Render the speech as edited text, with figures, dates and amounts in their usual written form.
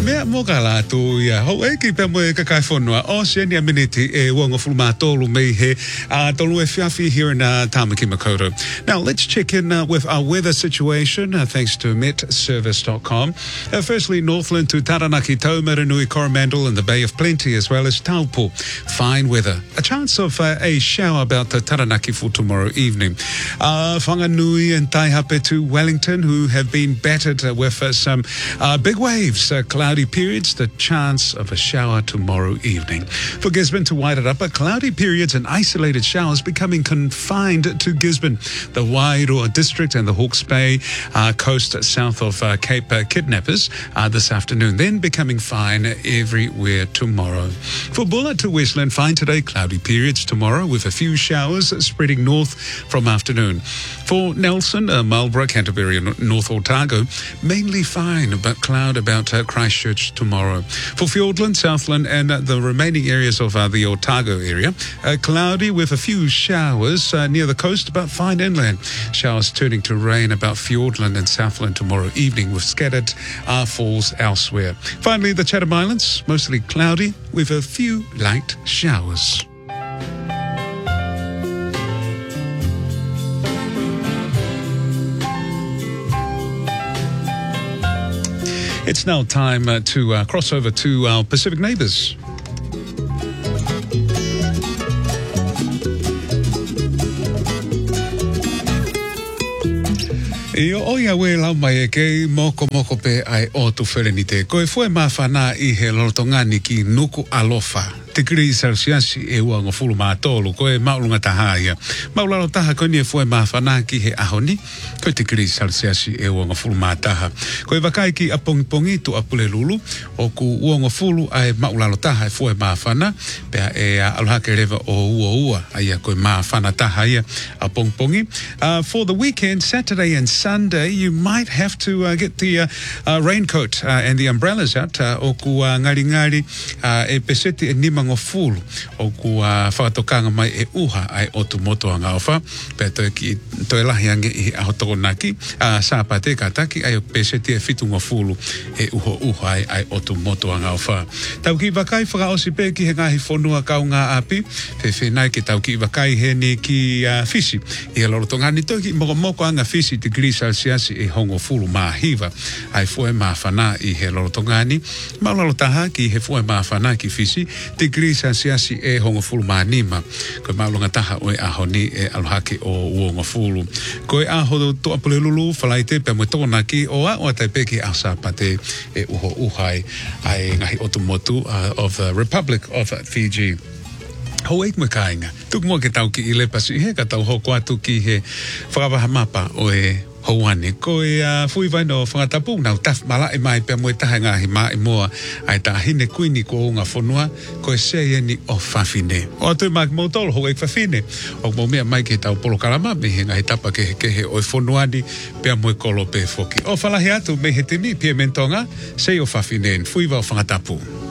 mea mokala tu ia ho eki pe mo ka kai fonua o senia minute e wonga fulma tolu me he tolu e fiafi here in Tamaki Makaurau. Now let's check in with our weather situation thanks to metservice.com. Firstly, Northland to Taranaki, Taumarunui, Coromandel and the Bay of Plenty, as well as Taupo. Fine weather. A chance of a shower about Taranaki for tomorrow evening. Whanganui and Taihape to Wellington, who have been battered with some big waves, cloudy periods, the chance of a shower tomorrow evening. For Gisborne to Wairarapa, cloudy periods and isolated showers becoming confined to Gisborne, the Wairoa district and the Hawke's Bay coast south of Cape Kidnappers this afternoon, then becoming fine everywhere tomorrow. For Bulla to Westland, fine today, cloudy periods tomorrow with a few showers spreading north from afternoon. For Nelson, Marlborough, Canterbury and North Otago, mainly fine, but cloud about Christchurch tomorrow. For Fiordland, Southland and the remaining areas of the Otago area, cloudy with a few showers near the coast, but fine inland. Showers turning to rain about Fiordland and Southland tomorrow evening with scattered falls elsewhere. Finally, the Chatham Islands, mostly cloudy with a few light showers. It's now time to cross over to our Pacific neighbours. Io oia we lau mai e kei moko pe ai o tu wherenite. Ko e fue mawhana I he lorotongani ki nuku alofa. Te kiri Celsius e ua ngofulu mātolu. Ko e maulunga taha ia. Maulalo taha ko ni e fue mawhana ki he ahoni. Ko te kiri Celsius e ua ngofulu mātaha. Ko e wakai ki apongi tu apule lulu. O ku ua ngofulu ai maulalo taha e fue mawhana. Pea e alohake rewa o ua. Aia ko e mawhana taha ia apongi. For the weekend, Saturday and Sunday, you might have to get the raincoat and the umbrellas out. O ku ngari e peseti e nima ngofulu. O ku whakatokanga mai e uha ai o tu moto anga ofa. Pea toi lahi ange I ahotoko naki. Sāpate kataki ai o peseti e fitu ngofulu e uha ai o tu moto anga ofa. Tau ki wakai whakaosi pe ki he ngahi whonua kaunga api. Whewhe nai ki tau ki wakai he ni ki fisi. I he lorotongani toi ki moko anga fisi te gris Celsius e hongo fulu mahiva ai fue mawhana I he lorotongani maulalo taha ki he fue mawhana ki fisi degree Celsius e hongo fulu manima ko maulunga taha o e ahoni e alohake o uongo fulu ko e aho to apule lulu whalaite pe mo tona ki o a taipeki a Sāpate e uho uhai ai ngahi otumotu of the Republic of Fiji. Ho eik makainga tuk mo ke tau ki I le pasi he ka tau hoko atu ki he whakawaha mapa o e Houane, ko e fui vai no whangatapu nau taf mala e mai pe moe taha ngahi mai moa ai ta hine kuini ko unga whonua ko e seie ni o whawhine. O atu mak mo tolo ho eik whawhine o mo mea mai ke tau polo kalama me he ngahi tapa ke he o whonuani pe moe kolo pe foki. O whalahi atu me he tini pia mentonga sei o whawhine fui vai o whangatapu.